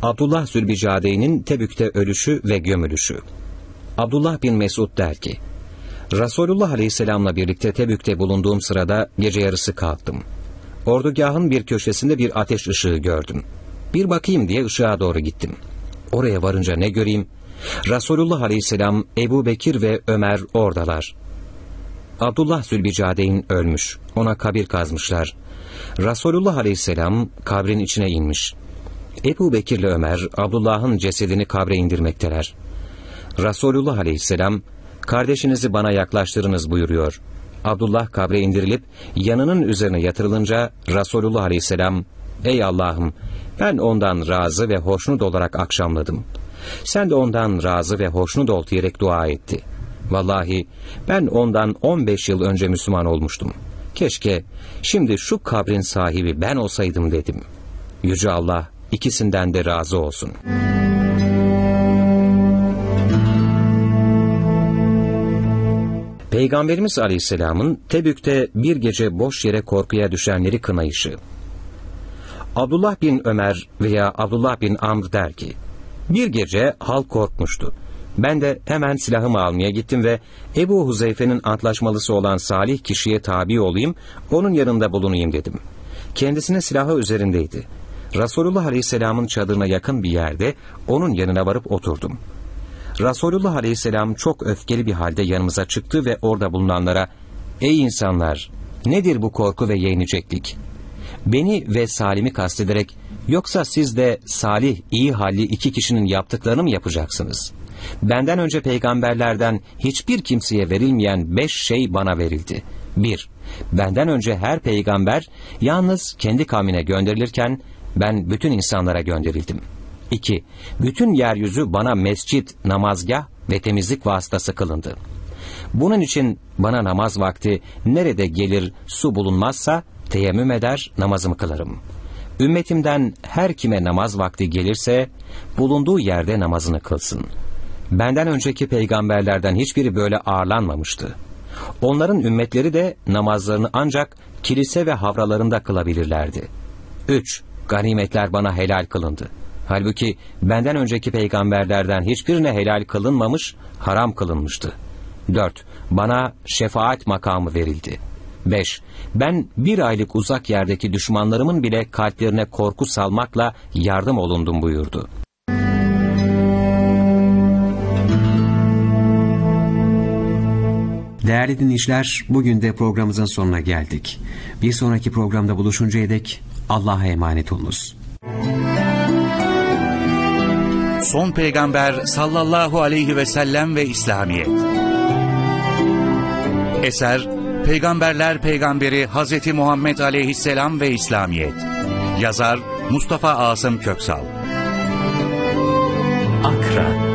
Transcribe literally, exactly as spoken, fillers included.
Abdullah Zülbicade'nin Tebük'te ölüşü ve gömülüşü. Abdullah bin Mesud der ki, Resulullah Aleyhisselam'la birlikte Tebük'te bulunduğum sırada gece yarısı kalktım. Ordugahın bir köşesinde bir ateş ışığı gördüm. Bir bakayım diye ışığa doğru gittim. Oraya varınca ne göreyim? Resulullah Aleyhisselam, Ebu Bekir ve Ömer oradalar. Abdullah Zülbicade'nin ölmüş. Ona kabir kazmışlar. Resulullah Aleyhisselam kabrin içine inmiş. Ebu Bekir'le Ömer, Abdullah'ın cesedini kabre indirmekteler. Resulullah Aleyhisselam, kardeşinizi bana yaklaştırınız buyuruyor. Abdullah kabre indirilip yanının üzerine yatırılınca Resulullah Aleyhisselam, ey Allah'ım, ben ondan razı ve hoşnut olarak akşamladım. Sen de ondan razı ve hoşnut ol diyerek dua etti. Vallahi ben ondan on beş yıl önce Müslüman olmuştum. Keşke şimdi şu kabrin sahibi ben olsaydım dedim. Yüce Allah ikisinden de razı olsun. Peygamberimiz Aleyhisselam'ın Tebük'te bir gece boş yere korkuya düşenleri kınayışı. Abdullah bin Ömer veya Abdullah bin Amr der ki, bir gece halk korkmuştu. Ben de hemen silahımı almaya gittim ve Ebu Huzeyfe'nin antlaşmalısı olan salih kişiye tabi olayım, onun yanında bulunayım dedim. Kendisinin silahı üzerindeydi. Resulullah Aleyhisselam'ın çadırına yakın bir yerde onun yanına varıp oturdum. Resulullah Aleyhisselam çok öfkeli bir halde yanımıza çıktı ve orada bulunanlara, ''Ey insanlar, nedir bu korku ve yeğniceklik? Beni ve Salim'i kastederek, yoksa siz de salih, iyi halli iki kişinin yaptıklarını mı yapacaksınız? Benden önce peygamberlerden hiçbir kimseye verilmeyen beş şey bana verildi. bir Benden önce her peygamber yalnız kendi kavmine gönderilirken, ben bütün insanlara gönderildim. iki Bütün yeryüzü bana mescit, namazgah ve temizlik vasıtası kılındı. Bunun için bana namaz vakti nerede gelir su bulunmazsa teyemmüm eder namazımı kılarım. Ümmetimden her kime namaz vakti gelirse bulunduğu yerde namazını kılsın. Benden önceki peygamberlerden hiçbiri böyle ağırlanmamıştı. Onların ümmetleri de namazlarını ancak kilise ve havralarında kılabilirlerdi. üç Ganimetler bana helal kılındı. Halbuki benden önceki peygamberlerden hiçbirine helal kılınmamış, haram kılınmıştı. dört Bana şefaat makamı verildi. beş Ben bir aylık uzak yerdeki düşmanlarımın bile kalplerine korku salmakla yardım olundum buyurdu. Değerli dinleyiciler, bugün de programımızın sonuna geldik. Bir sonraki programda buluşuncaya dek Allah'a emanet olunuz. Son Peygamber sallallahu aleyhi ve sellem ve İslamiyet. Eser Peygamberler Peygamberi Hazreti Muhammed Aleyhisselam ve İslamiyet. Yazar Mustafa Asım Köksal. Akra